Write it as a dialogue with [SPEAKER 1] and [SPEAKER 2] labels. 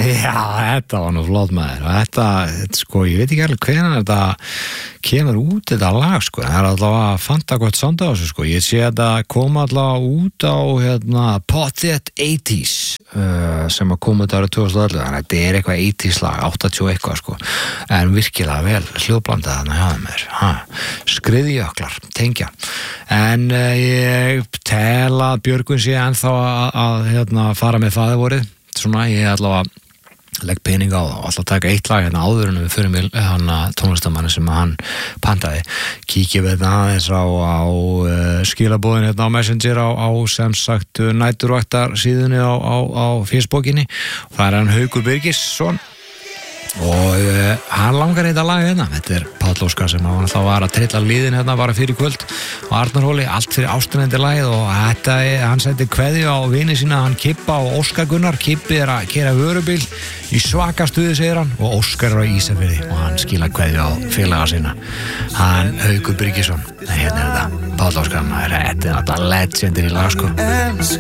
[SPEAKER 1] Já, þetta var nú flott maður og þetta, sko, ég veit ekki alveg hvenær þetta kemur út þetta lag, sko, það allavega fanta gott sound á þessu, sko, ég sé þetta koma allavega út á, Pottet 80s sem að koma út árið 2011, þannig að þetta eitthvað 80s lag, 80 eitthvað, sko, en virkilega vel hljóðblandað þarna hjá mér, skriðjöklar, tengja, en ég tel að Björgvin sé ennþá að fara með faðirvorið, svona, ég allavega legg pening á það og alltaf taka eitt lag áður en við förum við tónlistamanni sem hann pantaði kíkja við aðeins á skilabóðin á Messenger á sem sagt næturvaktar síðunni á Facebookinni og það hann Haukur Birgisson og hann langar þetta lag þetta Páll Óskar sem hann þá var að trilla liðin bara fyrir kvöld og Arnarhóli, allt fyrir ástæðandi lagið og þetta hann sendi kveðju á vini sína hann Kippa og Óskar Gunnar Kippi að keyra vörubíl í svaka stuði segir hann og Óskar á Ísafirði og hann skila kveðju á félaga sína hann Haukur Birgisson þetta Páll Óskar þetta legendir í lag sko